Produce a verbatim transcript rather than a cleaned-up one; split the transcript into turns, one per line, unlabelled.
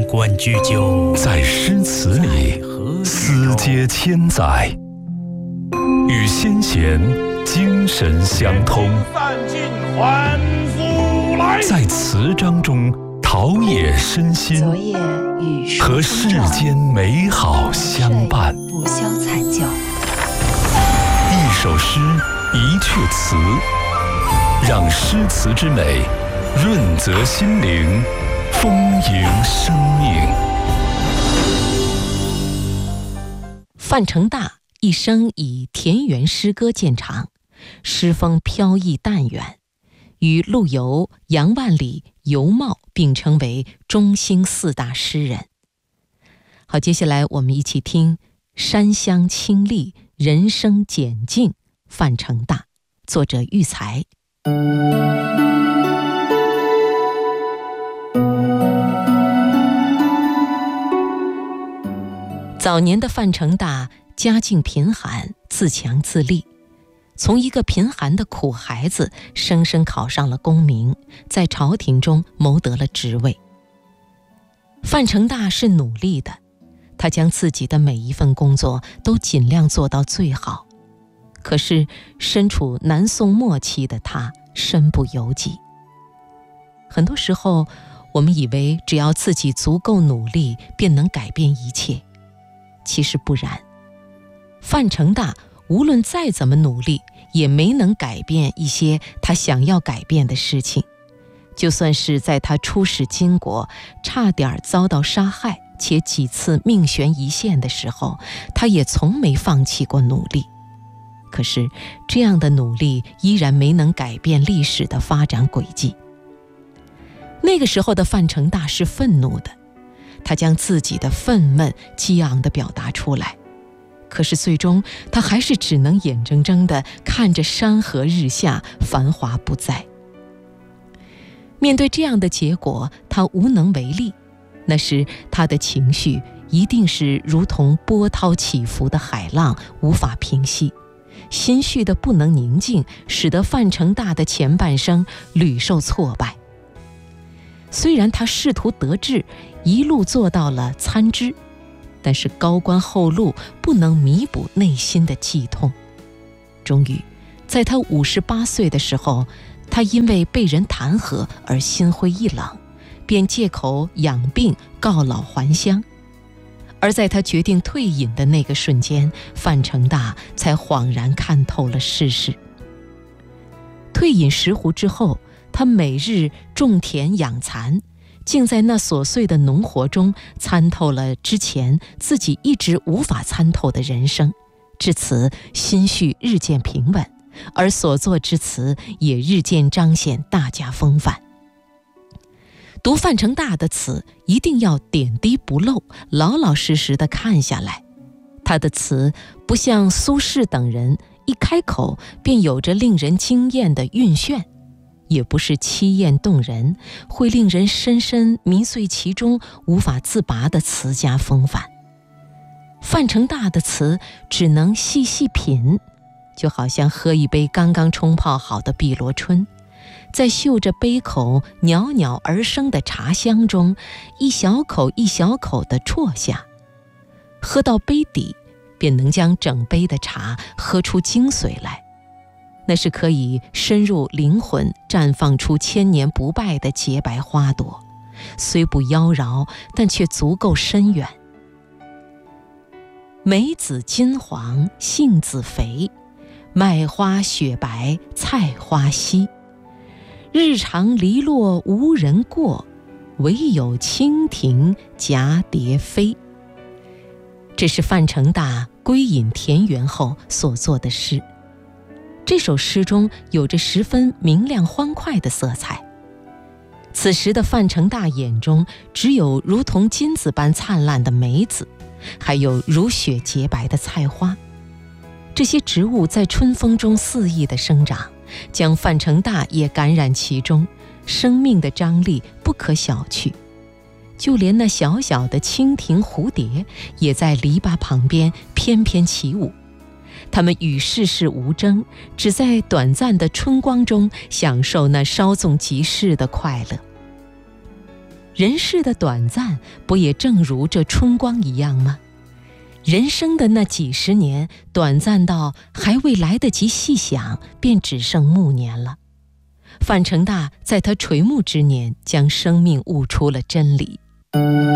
冠雎鸠，
在诗词里思接千载，与先贤精神相通，在词章中陶冶身心，和世间美好相伴。
不消惨叫，
一首诗，一阙词，让诗词之美润泽心灵，丰盈生命。
范成大一生以田园诗歌见长，诗风飘逸淡远，与陆游、杨万里、尤袤并称为中兴四大诗人。好，接下来我们一起听山乡清丽，人生简静，范成大，作者育才。早年的范成大家境贫寒，自强自立，从一个贫寒的苦孩子生生考上了功名，在朝廷中谋得了职位。范成大是努力的，他将自己的每一份工作都尽量做到最好。可是身处南宋末期的他身不由己。很多时候我们以为只要自己足够努力便能改变一切，其实不然。范成大无论再怎么努力，也没能改变一些他想要改变的事情。就算是在他出使金国，差点遭到杀害，且几次命悬一线的时候，他也从没放弃过努力。可是这样的努力依然没能改变历史的发展轨迹。那个时候的范成大是愤怒的，他将自己的愤懑激昂地表达出来。可是最终他还是只能眼睁睁地看着山河日下，繁华不再。面对这样的结果，他无能为力。那时他的情绪一定是如同波涛起伏的海浪，无法平息，心绪的不能宁静，使得范成大的前半生屡受挫败。虽然他仕途得志，一路做到了参知，但是高官厚禄不能弥补内心的悸痛。终于在他五十八岁的时候，他因为被人弹劾而心灰意冷，便借口养病告老还乡。而在他决定退隐的那个瞬间，范成大才恍然看透了世事。退隐石湖之后，他每日种田养蚕，竟在那琐碎的农活中参透了之前自己一直无法参透的人生，至此心绪日渐平稳，而所作之词也日渐彰显大家风范。读范成大的词，一定要点滴不漏，老老实实地看下来。他的词不像苏轼等人一开口便有着令人惊艳的韵炫，也不是凄艳动人，会令人深深迷醉其中无法自拔的词家风范。范成大的词只能细细品，就好像喝一杯刚刚冲泡好的碧螺春，在嗅着杯口袅袅而生的茶香中，一小口一小口地啜下，喝到杯底，便能将整杯的茶喝出精髓来。那是可以深入灵魂，绽放出千年不败的洁白花朵，虽不妖娆，但却足够深远。梅子金黄，杏子肥，麦花雪白，菜花稀。日长篱落无人过，唯有蜻蜓蛱蝶飞。这是范成大归隐田园后所作的诗。这首诗中有着十分明亮欢快的色彩。此时的范成大眼中只有如同金子般灿烂的梅子，还有如雪洁白的菜花。这些植物在春风中肆意地生长，将范成大也感染其中，生命的张力不可小觑。就连那小小的蜻蜓蝴蝶也在篱笆旁边翩翩起舞，它们与世事无争，只在短暂的春光中享受那稍纵即逝的快乐。 人世的短暂，不也正如这春光一样吗？人生的那几十年，短暂到还未来得及细想，便只剩暮年了。范成大在他垂暮之年，将生命悟出了真理。